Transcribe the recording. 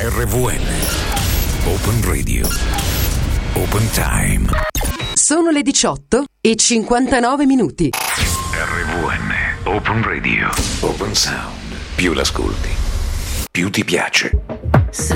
RVN Open Radio Open Time. Sono le 18:59. RVN Open Radio Open Sound. Più l'ascolti, più ti piace.